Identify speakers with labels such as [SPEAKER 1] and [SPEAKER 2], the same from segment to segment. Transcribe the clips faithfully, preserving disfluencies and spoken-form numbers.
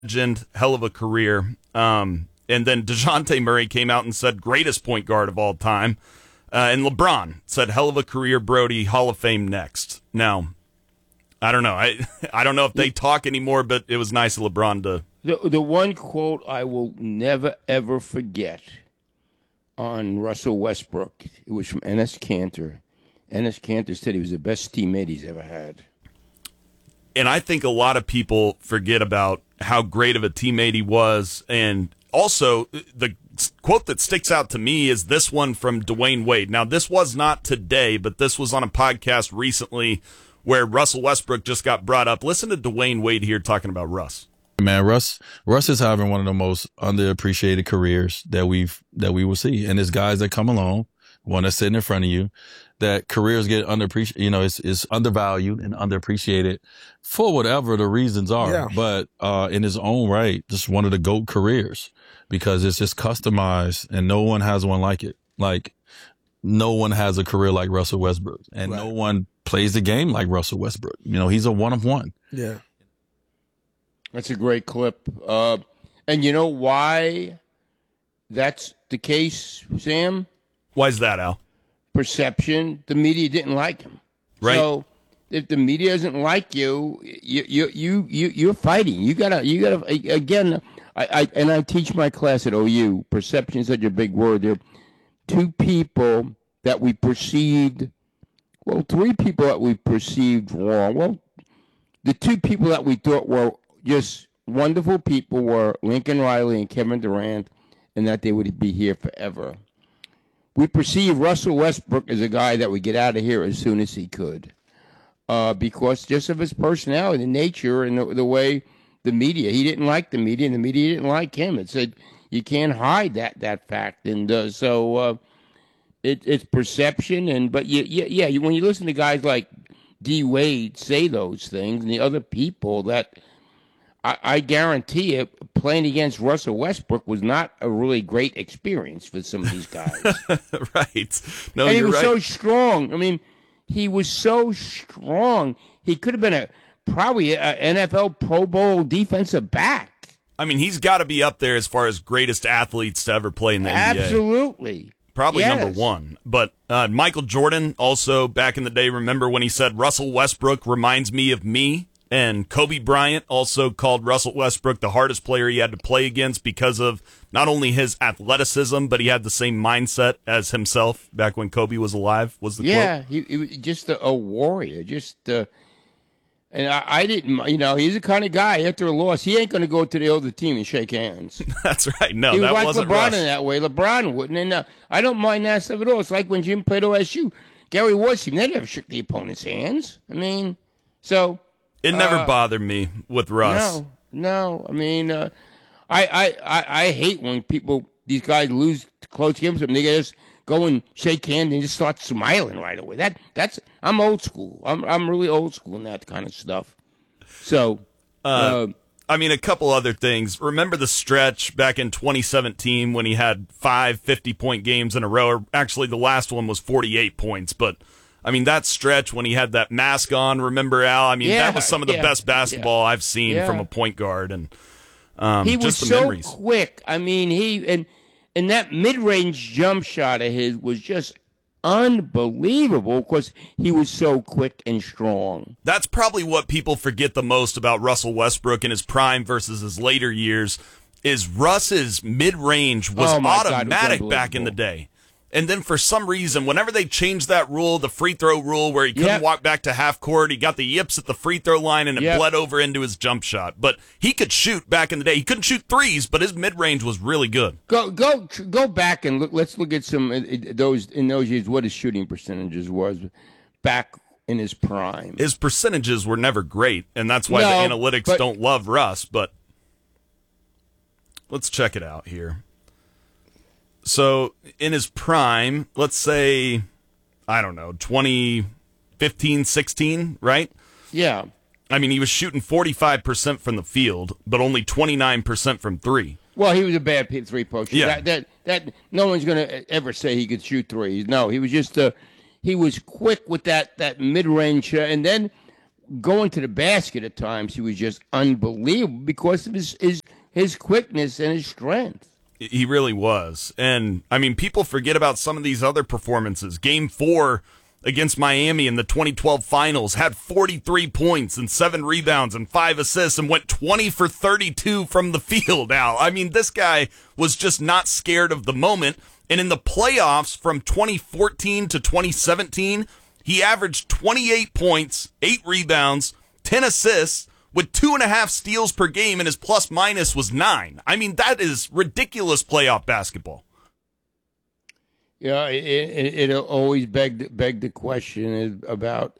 [SPEAKER 1] legend, hell of a career. Um, and then DeJounte Murray came out and said, greatest point guard of all time. Uh, and LeBron said, hell of a career, Brody, Hall of Fame next. Now, I don't know. I I don't know if they talk anymore, but it was nice of LeBron to.
[SPEAKER 2] The, the one quote I will never, ever forget on Russell Westbrook, it was from Enes Kanter. Enes Kanter said he was the best teammate he's ever had.
[SPEAKER 1] And I think a lot of people forget about how great of a teammate he was. And also, the quote that sticks out to me is this one from Dwayne Wade. Now, this was not today, but this was on a podcast recently where Russell Westbrook just got brought up. Listen to Dwayne Wade here talking about Russ.
[SPEAKER 3] Man, Russ, Russ is having one of the most underappreciated careers that we've that we will see. And there's guys that come along, one that's sitting in front of you, that careers get underappreciated. You know, it's it's undervalued and underappreciated for whatever the reasons are. Yeah. But uh, in his own right, just one of the GOAT careers because it's just customized and no one has one like it. Like no one has a career like Russell Westbrook, and right. no one plays the game like Russell Westbrook. You know, he's a one of one.
[SPEAKER 4] Yeah.
[SPEAKER 2] That's a great clip. Uh, and you know why that's the case, Sam?
[SPEAKER 1] Why is that, Al?
[SPEAKER 2] Perception. The media didn't like him.
[SPEAKER 1] Right.
[SPEAKER 2] So if the media doesn't like you, you you you, you you're fighting. You gotta you gotta again. I, I and I teach my class at O U. Perception is such a big word. There are two people that we perceived. Well, three people that we perceived wrong. Well, the two people that we thought were just wonderful people were Lincoln Riley and Kevin Durant, and that they would be here forever. We perceive Russell Westbrook as a guy that would get out of here as soon as he could, uh, because just of his personality, the nature, and the, the way the media, he didn't like the media, and the media didn't like him. It said you can't hide that that fact, and uh, so uh, it, it's perception. And but you, yeah, yeah, you, when you listen to guys like D. Wade say those things, and the other people that. I, I guarantee you, playing against Russell Westbrook was not a really great experience for some of these guys.
[SPEAKER 1] Right. No,
[SPEAKER 2] and he
[SPEAKER 1] you're
[SPEAKER 2] was
[SPEAKER 1] right.
[SPEAKER 2] so strong. I mean, he was so strong. He could have been a probably an N F L Pro Bowl defensive back.
[SPEAKER 1] I mean, he's got to be up there as far as greatest athletes to ever play in the N B A.
[SPEAKER 2] Absolutely.
[SPEAKER 1] Probably
[SPEAKER 2] yes.
[SPEAKER 1] number one. But uh, Michael Jordan also back in the day, remember when he said, Russell Westbrook reminds me of me? And Kobe Bryant also called Russell Westbrook the hardest player he had to play against because of not only his athleticism, but he had the same mindset as himself back when Kobe was alive, was the
[SPEAKER 2] yeah,
[SPEAKER 1] quote?
[SPEAKER 2] he, he was just a, a warrior. Just, uh, and I, I didn't, you know, he's the kind of guy, after a loss, he ain't going to go to the other team and shake hands.
[SPEAKER 1] That's right. No,
[SPEAKER 2] he was
[SPEAKER 1] that
[SPEAKER 2] like
[SPEAKER 1] wasn't
[SPEAKER 2] LeBron
[SPEAKER 1] Russ.
[SPEAKER 2] in that way. LeBron wouldn't. And uh, I don't mind that stuff at all. It's like when Jim played O S U. Gary Ward's team, they never shook the opponent's hands. I mean, so...
[SPEAKER 1] It never
[SPEAKER 2] uh,
[SPEAKER 1] bothered me with Russ.
[SPEAKER 2] No, no. I mean, uh, I, I, I, I hate when people, these guys lose close games, and they just go and shake hands and just start smiling right away. That that's I'm old school. I'm I'm really old school in that kind of stuff. So,
[SPEAKER 1] uh,
[SPEAKER 2] uh,
[SPEAKER 1] I mean, a couple other things. Remember the stretch back in twenty seventeen when he had five fifty-point games in a row? Or actually, the last one was forty-eight points, but. I mean, that stretch when he had that mask on, remember, Al? I mean,
[SPEAKER 2] yeah,
[SPEAKER 1] that was some of the
[SPEAKER 2] yeah,
[SPEAKER 1] best basketball
[SPEAKER 2] yeah.
[SPEAKER 1] I've seen
[SPEAKER 2] yeah.
[SPEAKER 1] from a point guard. And um,
[SPEAKER 2] he
[SPEAKER 1] just
[SPEAKER 2] was
[SPEAKER 1] the
[SPEAKER 2] so
[SPEAKER 1] memories.
[SPEAKER 2] quick. I mean, he and and that mid-range jump shot of his was just unbelievable because he was so quick and strong.
[SPEAKER 1] That's probably what people forget the most about Russell Westbrook in his prime versus his later years is Russ's mid-range was
[SPEAKER 2] oh
[SPEAKER 1] automatic
[SPEAKER 2] God, was
[SPEAKER 1] back in the day. And then for some reason, whenever they changed that rule, the free throw rule where he couldn't
[SPEAKER 2] yep.
[SPEAKER 1] walk back to half court, he got the yips at the free throw line and it
[SPEAKER 2] yep.
[SPEAKER 1] bled over into his jump shot. But he could shoot back in the day. He couldn't shoot threes, but his mid-range was really good.
[SPEAKER 2] Go go go back and look. Let's look at some uh, those in those years. What his shooting percentages was back in his prime.
[SPEAKER 1] His percentages were never great, and that's why
[SPEAKER 2] no,
[SPEAKER 1] the analytics
[SPEAKER 2] but,
[SPEAKER 1] don't love Russ. But let's check it out here. So, in his prime, let's say, I don't know, twenty fifteen, sixteen, right?
[SPEAKER 2] Yeah.
[SPEAKER 1] I mean, he was shooting forty-five percent from the field, but only twenty-nine percent from three.
[SPEAKER 2] Well, he was a bad three-point shooter.
[SPEAKER 1] Yeah.
[SPEAKER 2] That, that, that, no one's going to ever say he could shoot threes. No, he was just, uh, he was quick with that, that mid-range. Uh, and then going to the basket at times, he was just unbelievable because of his his, his quickness and his strength.
[SPEAKER 1] He really was. And, I mean, people forget about some of these other performances. Game four against Miami in the twenty twelve finals had forty-three points and seven rebounds and five assists and went twenty for thirty-two from the field, Al. I mean, this guy was just not scared of the moment. And in the playoffs from twenty fourteen to twenty seventeen, he averaged twenty-eight points, eight rebounds, ten assists, with two and a half steals per game, and his plus minus was nine. I mean, that is ridiculous playoff basketball.
[SPEAKER 2] Yeah, it, it, it always begged begged the question about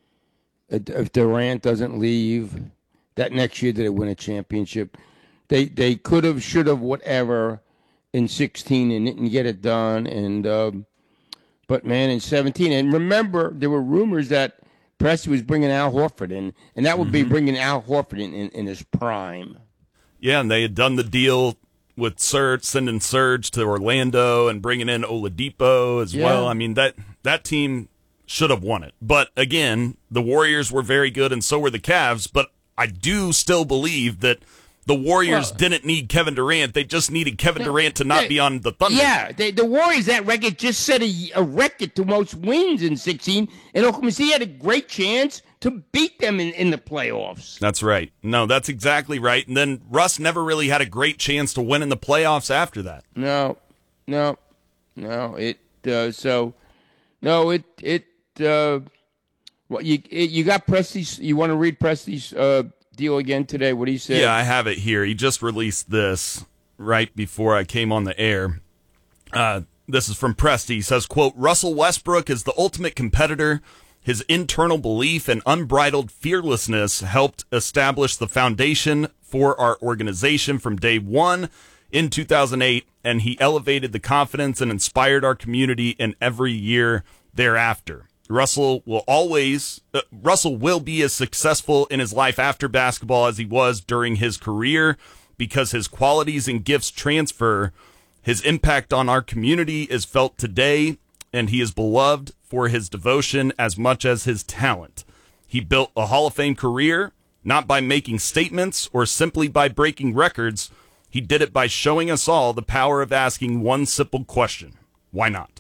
[SPEAKER 2] if Durant doesn't leave that next year, did they win a championship? They they could have, should have, whatever in sixteen and didn't get it done. And um, but man, in seventeen, and remember there were rumors that Presti was bringing Al Horford in, and that would mm-hmm. be bringing Al Horford in, in in his prime.
[SPEAKER 1] Yeah, and they had done the deal with Serge, sending Serge to Orlando and bringing in Oladipo as yeah. well. I mean, that that team should have won it. But again, the Warriors were very good, and so were the Cavs. But I do still believe that the Warriors well, didn't need Kevin Durant. They just needed Kevin they, Durant to not they, be on the Thunder.
[SPEAKER 2] Yeah, they, the Warriors, that record just set a, a record to most wins in sixteen, and Oklahoma City had a great chance to beat them in, in the playoffs.
[SPEAKER 1] That's right. No, that's exactly right. And then Russ never really had a great chance to win in the playoffs after that.
[SPEAKER 2] No, no, no. It uh, so no. It it. Uh, well, you it, you got Presti's. You want to read Presti's uh, deal again today? What he said?
[SPEAKER 1] Yeah, I have it here. He just released this right before I came on the air. Uh, this is from Presti. He says, "Quote: Russell Westbrook is the ultimate competitor. His internal belief and unbridled fearlessness helped establish the foundation for our organization from day one in two thousand eight, and he elevated the confidence and inspired our community in every year thereafter. Russell will always, uh, Russell will be as successful in his life after basketball as he was during his career because his qualities and gifts transfer. His impact on our community is felt today, and he is beloved for his devotion as much as his talent. He built a Hall of Fame career, not by making statements or simply by breaking records. He did it by showing us all the power of asking one simple question. Why not?"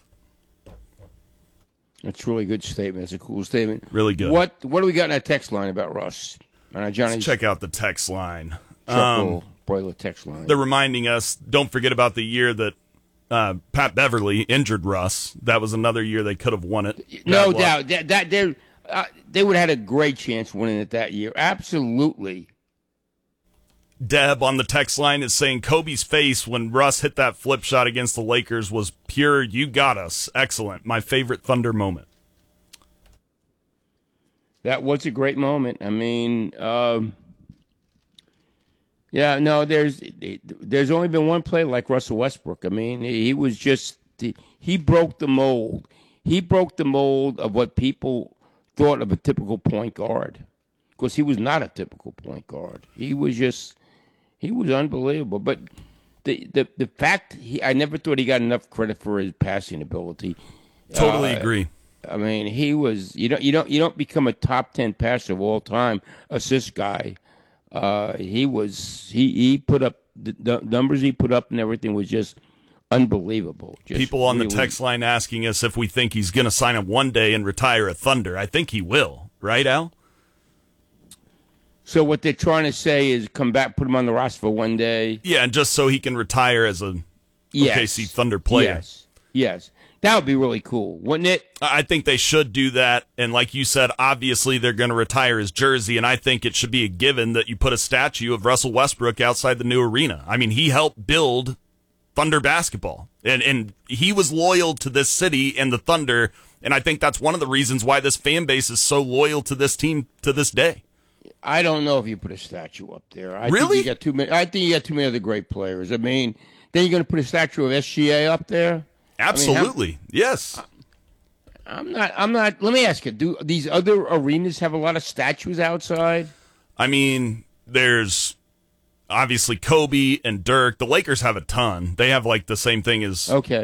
[SPEAKER 2] That's a really good statement. That's a cool statement.
[SPEAKER 1] Really good.
[SPEAKER 2] What What do we got in that text line about Russ? Uh,
[SPEAKER 1] Let's check out the text line.
[SPEAKER 2] Um, broiler text line.
[SPEAKER 1] They're reminding us, don't forget about the year that Uh, Pat Beverly injured Russ. That was another year they could have won it.
[SPEAKER 2] No doubt. That, that they uh, they would have had a great chance winning it that year. Absolutely.
[SPEAKER 1] Deb on the text line is saying Kobe's face when Russ hit that flip shot against the Lakers was pure, you got us. Excellent. My favorite Thunder moment.
[SPEAKER 2] That was a great moment. I mean, um, yeah, no, there's there's only been one play like Russell Westbrook. I mean, he was just, he broke the mold. He broke the mold of what people thought of a typical point guard. Because he was not a typical point guard. He was just, he was unbelievable. But the the, the fact, he, I never thought he got enough credit for his passing ability.
[SPEAKER 1] Totally
[SPEAKER 2] uh,
[SPEAKER 1] agree.
[SPEAKER 2] I mean, he was, you don't, you don't, you don't become a top ten passer of all time, assist guy. Uh, he was, he, he put up, the, the numbers he put up and everything was just unbelievable. Just
[SPEAKER 1] People on
[SPEAKER 2] really,
[SPEAKER 1] the text line asking us if we think he's going to sign up one day and retire a Thunder. I think he will. Right, Al?
[SPEAKER 2] So what they're trying to say is come back, put him on the roster for one day.
[SPEAKER 1] Yeah, and just so he can retire as a
[SPEAKER 2] yes.
[SPEAKER 1] O K C Thunder player.
[SPEAKER 2] Yes, yes. That would be really cool, wouldn't it?
[SPEAKER 1] I think they should do that. And like you said, obviously they're going to retire his jersey, and I think it should be a given that you put a statue of Russell Westbrook outside the new arena. I mean, he helped build Thunder basketball, and, and he was loyal to this city and the Thunder, and I think that's one of the reasons why this fan base is so loyal to this team to this day.
[SPEAKER 2] I don't know if you put a statue up there. I
[SPEAKER 1] really?
[SPEAKER 2] Think you got too many, I think you got too many other great players. I mean, then you're going to put a statue of S G A up there?
[SPEAKER 1] Absolutely, I mean,
[SPEAKER 2] yes. I'm not. I'm not. Let me ask you: do these other arenas have a lot of statues outside?
[SPEAKER 1] I mean, there's obviously Kobe and Dirk. The Lakers have a ton. They have like the same thing as
[SPEAKER 2] okay.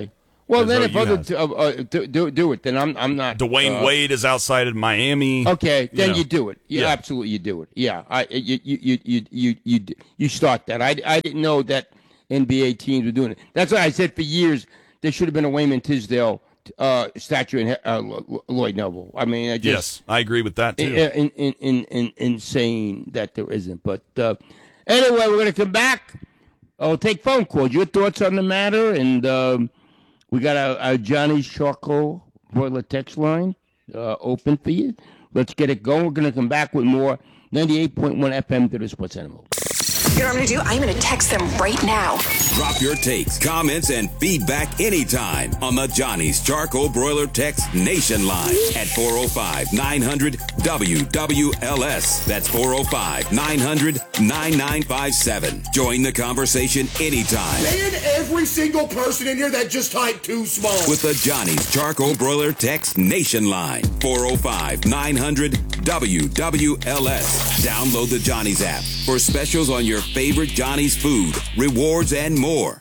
[SPEAKER 2] Well,
[SPEAKER 1] as
[SPEAKER 2] then
[SPEAKER 1] O
[SPEAKER 2] if
[SPEAKER 1] U
[SPEAKER 2] other
[SPEAKER 1] has.
[SPEAKER 2] t- uh, uh, do, do do it, then I'm I'm not.
[SPEAKER 1] Dwayne
[SPEAKER 2] uh,
[SPEAKER 1] Wade is outside in Miami.
[SPEAKER 2] Okay, then
[SPEAKER 1] know.
[SPEAKER 2] you do it. Yeah,
[SPEAKER 1] Yeah.
[SPEAKER 2] absolutely, you do it. Yeah, I you you you you you you, you start that. I, I didn't know that N B A teams were doing it. That's why I said for years there should have been a Wayman Tisdale uh, statue in uh, Lloyd Noble. I mean, I just,
[SPEAKER 1] Yes, I agree with that too.
[SPEAKER 2] In, in, in, in, insane that there isn't. But uh, anyway, we're going to come back. I'll take phone calls. Your thoughts on the matter, and um, we got our, our Johnny's Charcoal Boiler text line uh, open for you. Let's get it going. We're going to come back with more ninety-eight point one F M to the Sports Animal.
[SPEAKER 4] You know what I'm going to do? I'm going to text them right now.
[SPEAKER 5] Drop your takes, comments, and feedback anytime on the Johnny's Charcoal Broiler Text Nation line at four oh five, nine hundred, W W L S. That's four oh five, nine hundred, nine nine five seven. Join the conversation anytime
[SPEAKER 6] And every single person in here that just typed too small.
[SPEAKER 5] with the Johnny's Charcoal Broiler Text Nation line. four oh five, nine hundred, W W L S. Download the Johnny's app for specials on your favorite Johnny's food, rewards, and more.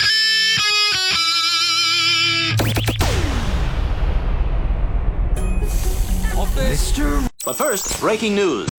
[SPEAKER 7] But first, breaking news.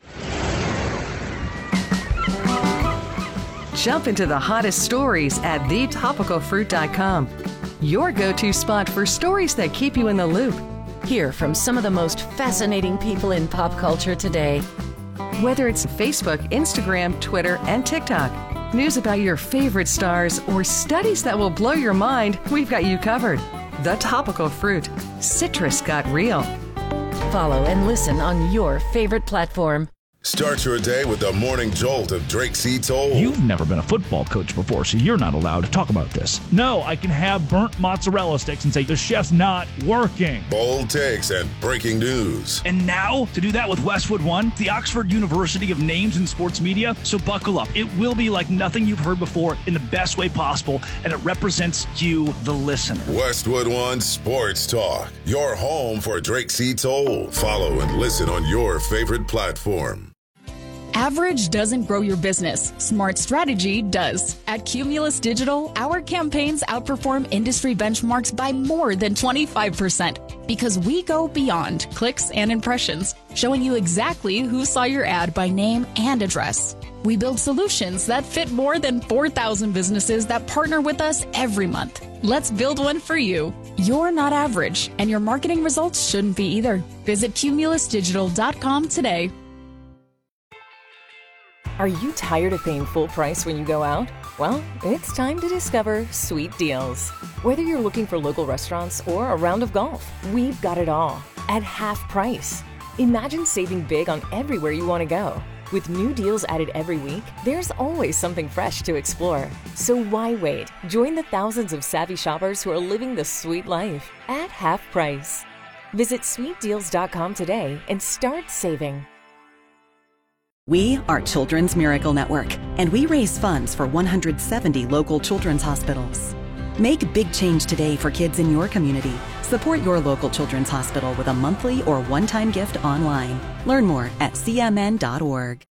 [SPEAKER 8] Jump into the hottest stories at the topical fruit dot com. Your go-to spot for stories that keep you in the loop.
[SPEAKER 9] Hear from some of the most fascinating people in pop culture today.
[SPEAKER 8] Whether it's Facebook, Instagram, Twitter, and TikTok, news about your favorite stars, or studies that will blow your mind, we've got you covered. The Topical Fruit. Citrus got real.
[SPEAKER 9] Follow and listen on your favorite platform.
[SPEAKER 10] Start your day with the morning jolt of Drake C. Toll.
[SPEAKER 11] You've never been a football coach before, so you're not allowed to talk about this. No, I can have burnt mozzarella sticks and say the chef's not working.
[SPEAKER 10] Bold takes and breaking news.
[SPEAKER 11] And now, to do that with Westwood One, the Oxford University of Names in Sports Media, so buckle up. It will be like nothing you've heard before in the best way possible, and it represents you, the listener.
[SPEAKER 10] Westwood One Sports Talk, your home for Drake C. Toll. Follow and listen on your favorite platform.
[SPEAKER 12] Average doesn't grow your business. Smart strategy does. At Cumulus Digital, our campaigns outperform industry benchmarks by more than twenty-five percent because we go beyond clicks and impressions, showing you exactly who saw your ad by name and address. We build solutions that fit more than four thousand businesses that partner with us every month. Let's build one for you. You're not average, and your marketing results shouldn't be either. Visit cumulus digital dot com today.
[SPEAKER 13] Are you tired of paying full price when you go out? Well, it's time to discover Sweet Deals. Whether you're looking for local restaurants or a round of golf, we've got it all at half price. Imagine saving big on everywhere you want to go. With new deals added every week, there's always something fresh to explore. So why wait? Join the thousands of savvy shoppers who are living the sweet life at half price. Visit sweet deals dot com today and start saving.
[SPEAKER 14] We are Children's Miracle Network, and we raise funds for one hundred seventy local children's hospitals. Make big change today for kids in your community. Support your local children's hospital with a monthly or one-time gift online. Learn more at c m n dot org.